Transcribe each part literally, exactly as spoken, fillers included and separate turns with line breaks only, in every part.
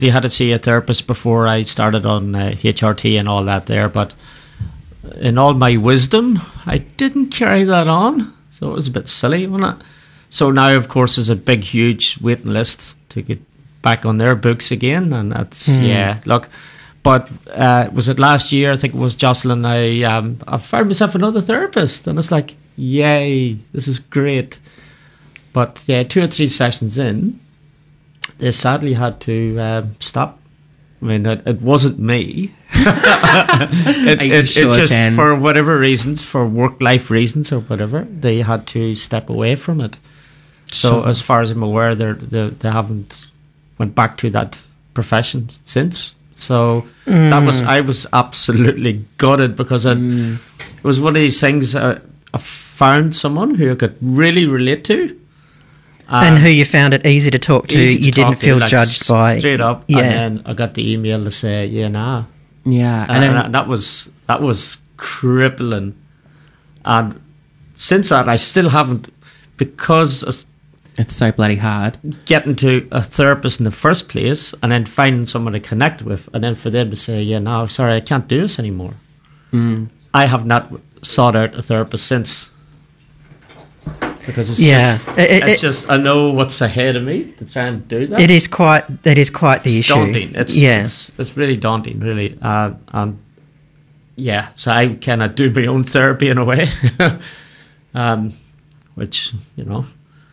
had to see a therapist before I started on uh, H R T and all that there, but in all my wisdom, I didn't carry that on, so it was a bit silly, wasn't it? So now, of course, there's a big, huge waiting list to get back on their books again, and that's, mm. yeah, look, but uh, was it last year, I think it was Jocelyn, I, um, I found myself another therapist, and it's like, yay, this is great. But yeah, two or three sessions in, they sadly had to um, stop. I mean, it, it wasn't me. it, it, sure it just, can? For whatever reasons, for work-life reasons or whatever, they had to step away from it. So, sure. As far as I'm aware, they're, they're, they haven't went back to that profession since. So mm. that was I was absolutely gutted because it, mm. it was one of these things. Uh, I found someone who I could really relate to. Um,
and who you found it easy to talk to,
to
you
talk
didn't
to,
feel
like,
judged by.
Straight up,
yeah.
And then I got the email to say, yeah, nah.
Yeah.
And,
and,
and that was that was crippling. And since that, I still haven't, because
it's so bloody hard.
Getting to a therapist in the first place and then finding someone to connect with, and then for them to say, yeah, no, sorry, I can't do this anymore.
Mm.
I have not sought out a therapist since. Because it's
yeah.
just,
it,
it's
it,
just, I know what's ahead of me to try and do that.
It is quite, it is quite the
it's
issue.
Daunting. It's,
yeah.
it's, it's really daunting, really. Uh, um, yeah, so I kind of do my own therapy in a way, um, which, you know.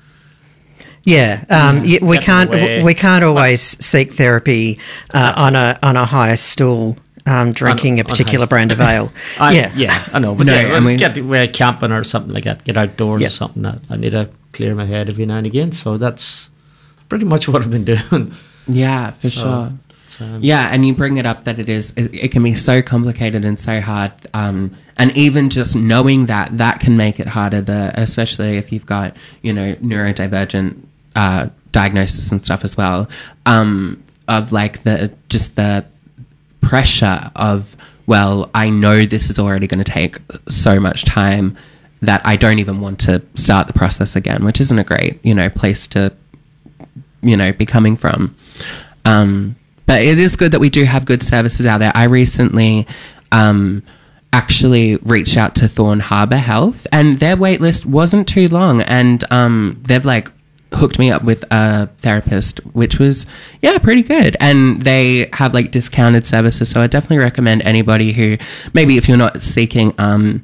Yeah, um,
yeah
we can't away. we can't always but, seek therapy uh, on a on a higher stool. Um, drinking on, a particular brand of ale.
I,
yeah,
yeah, I know. But
no,
yeah,
I mean,
get away camping or something like that. Get outdoors
yep.
or something. I, I need to clear my head every now and again. So that's pretty much what I've been doing.
Yeah, for so, sure. Um, yeah, and you bring it up that it is. It, it can be so complicated and so hard. Um, and even just knowing that, that can make it harder. The especially if you've got, you know, neurodivergent uh, diagnosis and stuff as well. Um, of like the just the pressure of, well, I know this is already going to take so much time that I don't even want to start the process again, which isn't a great, you know, place to, you know, be coming from. Um, but it is good that we do have good services out there. I recently um, actually reached out to Thorn Harbour Health, and their wait list wasn't too long, and um, they've like hooked me up with a therapist, which was, yeah, pretty good. And they have like discounted services. So I definitely recommend anybody who, maybe if you're not seeking um,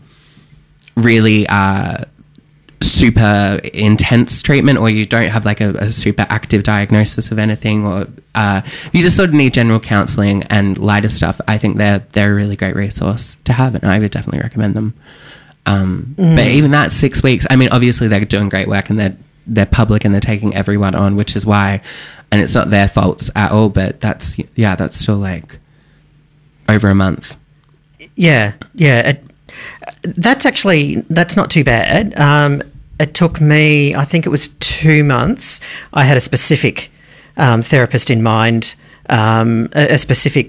really uh, super intense treatment, or you don't have like a, a super active diagnosis of anything, or uh, you just sort of need general counselling and lighter stuff, I think they're, they're a really great resource to have. And I would definitely recommend them. Um, mm. But even that six weeks, I mean, obviously they're doing great work and they're, they're public and they're taking everyone on, which is why, and it's not their faults at all, but that's, yeah, that's still like over a month.
Yeah, yeah. It, that's actually, that's not too bad. Um, it took me, I think it was two months. I had a specific um, therapist in mind, um, a, a specific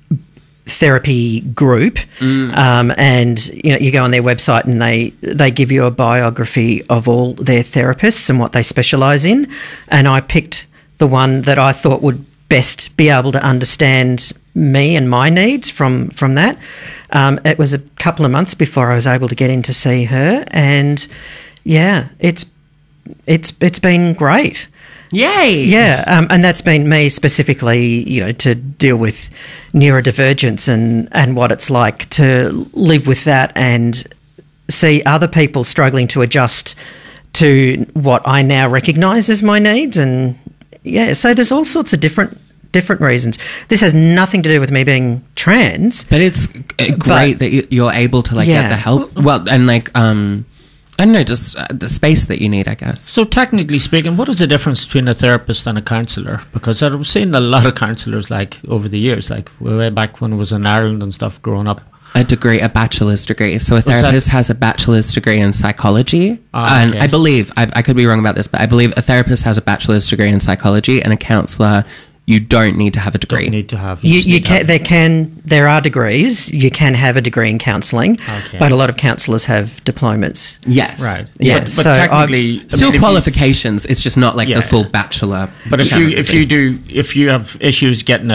therapy group, mm. um, and you know, you go on their website and they they give you a biography of all their therapists and what they specialise in, and I picked the one that I thought would best be able to understand me and my needs from from that. Um, it was a couple of months before I was able to get in to see her, and yeah, it's it's it's been great.
Yay!
Yeah, um, and that's been me specifically, you know, to deal with neurodivergence and, and what it's like to live with that and see other people struggling to adjust to what I now recognise as my needs. And, yeah, so there's all sorts of different different reasons. This has nothing to do with me being trans.
But it's great but, that you're able to, like,
yeah.
get the help. Well, and, like... um. I don't know, just uh, the space that you need, I guess.
So technically speaking, what is the difference between a therapist and a counsellor? Because I've seen a lot of counsellors, like, over the years, like, way back when I was in Ireland and stuff growing up.
A degree, a bachelor's degree. So a therapist has a bachelor's degree in psychology. Oh, okay. And I believe, I, I could be wrong about this, but I believe a therapist has a bachelor's degree in psychology, and a counsellor you don't need to have a degree.
Don't need to have.
You,
just
you
need to
can.
have-
There can. There are degrees. You can have a degree in counselling,
Okay.
but a lot of counsellors have diplomas.
Yes.
Right.
Yeah,
But, but
so
technically, I
Still
mean, if you-
qualifications. It's just not like
Yeah.
the full bachelor.
But if you
challenge
if
thing.
you do if you have issues getting